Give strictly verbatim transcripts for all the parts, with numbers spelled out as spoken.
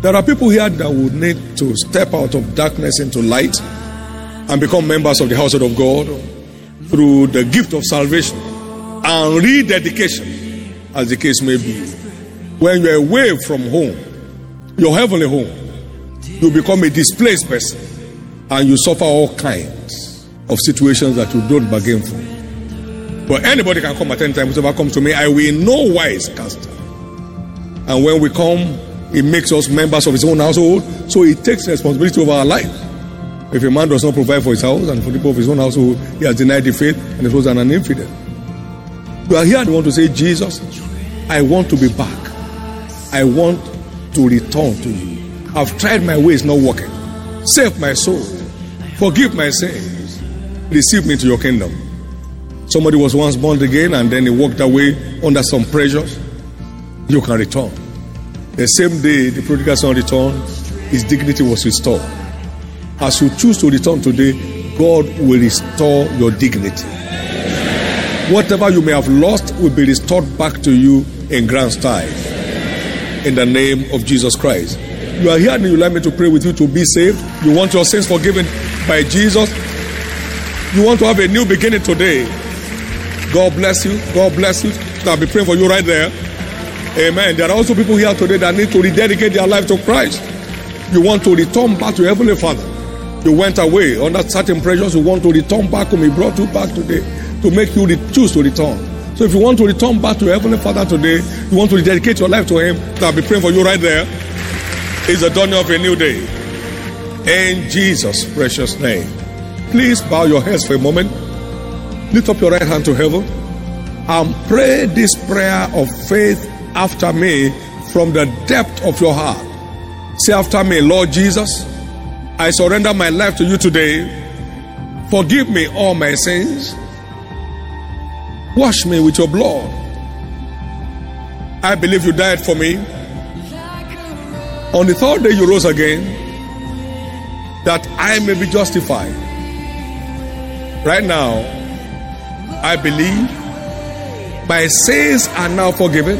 There are people here that would need to step out of darkness into light and become members of the household of God through the gift of salvation and rededication, as the case may be. When you're away from home, your heavenly home, you become a displaced person and you suffer all kinds of situations that you don't bargain for. But anybody can come at any time. Whoever comes to me, I will in no wise cast out. And when we come, He makes us members of His own household, so He takes responsibility over our life. If a man does not provide for his house and for the people of his own household, he has denied the faith and is an infidel. You are here and you want to say, Jesus, I want to be back. I want to return to you. I've tried my ways not working. Save my soul. Forgive my sins. Receive me to your kingdom. Somebody was once born again and then he walked away under some pressures. You can return. The same day the prodigal son returned, his dignity was restored. As you choose to return today, God will restore your dignity. Whatever you may have lost will be restored back to you in grand style. In the name of Jesus Christ. You are here and you like me to pray with you to be saved. You want your sins forgiven by Jesus. You want to have a new beginning today. God bless you. God bless you. I'll be praying for you right there. Amen. There are also people here today that need to rededicate their life to Christ. You want to return back to Heavenly Father. You went away under certain pressures. You want to return back home. He brought you back today to make you choose to return. So if you want to return back to Heavenly Father today, you want to rededicate your life to Him, I'll be praying for you right there. It's the dawning of a new day. In Jesus' precious name. Please bow your heads for a moment. Lift up your right hand to heaven and pray this prayer of faith after me from the depth of your heart. Say after me, Lord Jesus, I surrender my life to you today. Forgive me all my sins. Wash me with your blood. I believe you died for me. On the third day you rose again, that I may be justified. Right now, I believe my sins are now forgiven.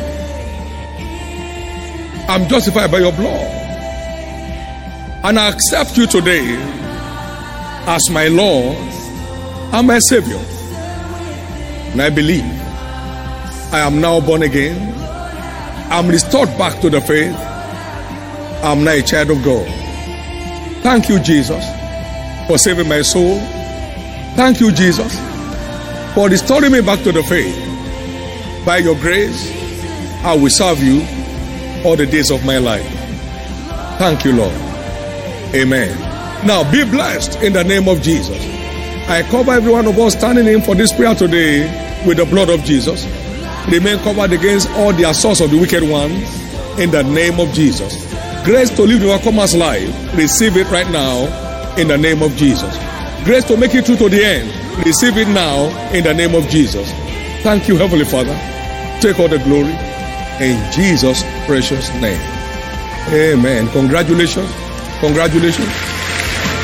I'm justified by your blood. And I accept you today as my Lord and my Savior. And I believe I am now born again. I'm restored back to the faith. I'm now a child of God. Thank you, Jesus, for saving my soul. Thank you, Jesus, for restoring me back to the faith. By your grace, I will serve you all the days of my life. Thank you, Lord. Amen. Now be blessed in the name of Jesus. I cover every one of us standing in for this prayer today with the blood of Jesus. Remain covered against all the assaults of the wicked one in the name of Jesus. Grace to live the overcomer's life, receive it right now in the name of Jesus. Grace to make it through to the end, receive it now in the name of Jesus. Thank you, Heavenly Father. Take all the glory in Jesus' precious name. Amen. Congratulations. Congratulations.